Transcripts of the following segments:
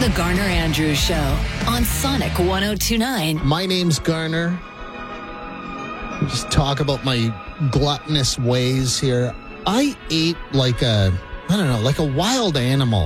The Garner Andrews Show on Sonic 102.9. My name's Garner. Just talk about my gluttonous ways here. I ate like a wild animal.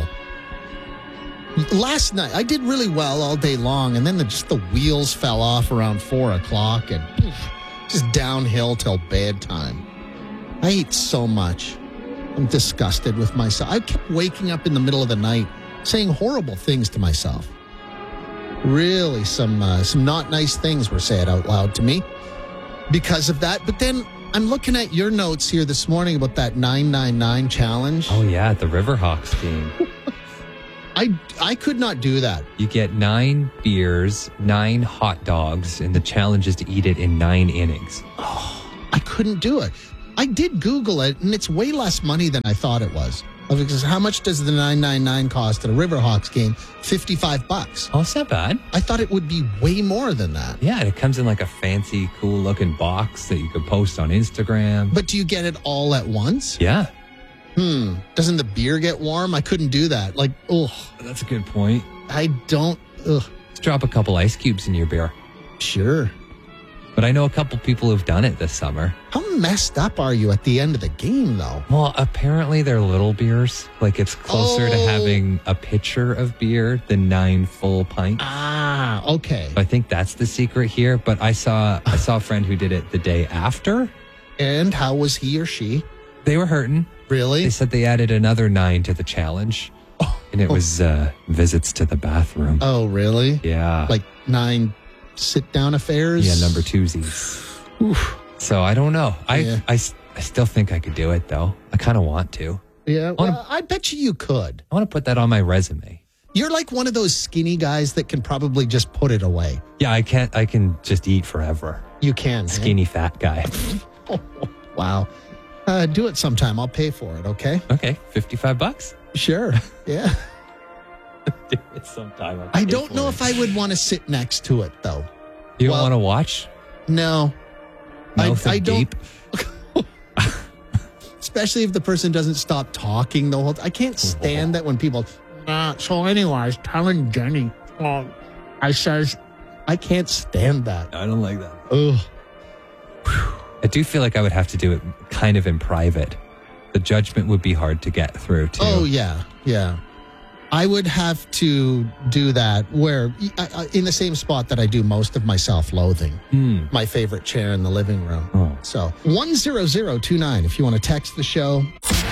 Last night, I did really well all day long, and then just the wheels fell off around 4 o'clock, and just downhill till bedtime. I ate so much. I'm disgusted with myself. I kept waking up in the middle of the night saying horrible things to myself. Really, some not nice things were said out loud to me because of that. But then I'm looking at your notes here this morning about that 999 challenge. Oh, yeah, at the Riverhawks game. I could not do that. You get 9 beers, 9 hot dogs, and the challenge is to eat it in 9 innings. Oh, I couldn't do it. I did Google it, and it's way less money than I thought it was. Because how much does the 999 cost at a Riverhawks game? $55. Oh, it's not bad. I thought it would be way more than that. Yeah, and it comes in like a fancy, cool-looking box that you could post on Instagram. But do you get it all at once? Yeah. Doesn't the beer get warm? I couldn't do that. Like, ugh. That's a good point. I don't, ugh. Let's drop a couple ice cubes in your beer. Sure. But I know a couple people who've done it this summer. How messed up are you at the end of the game, though? Well, apparently they're little beers. Like it's closer to having a pitcher of beer than 9 full pints. Ah, okay. I think that's the secret here. But I saw a friend who did it the day after. And how was he or she? They were hurting. Really? They said they added another 9 to the challenge. And it was visits to the bathroom. Oh, really? Yeah. Like 9 sit-down affairs? Yeah, number twosies. Oof. So I don't know. I still think I could do it, though. I kind of want to. Yeah, well, I bet you could. I want to put that on my resume. You're like one of those skinny guys that can probably just put it away. Yeah, I can just eat forever. You can. Skinny fat guy. Oh, wow. Do it sometime. I'll pay for it, okay? Okay, $55. Sure. Yeah. Do it sometime. I don't know if I would want to sit next to it, though. You don't want to watch? No. I don't. Deep? Especially if the person doesn't stop talking the whole time. I can't stand that when people, so anyways, telling Jenny, I can't stand that. I don't like that. Ugh. I do feel like I would have to do it kind of in private. The judgment would be hard to get through, too. Oh, yeah. Yeah. I would have to do that where, in the same spot that I do most of my self-loathing. My favorite chair in the living room. Oh. So, 10029 if you want to text the show.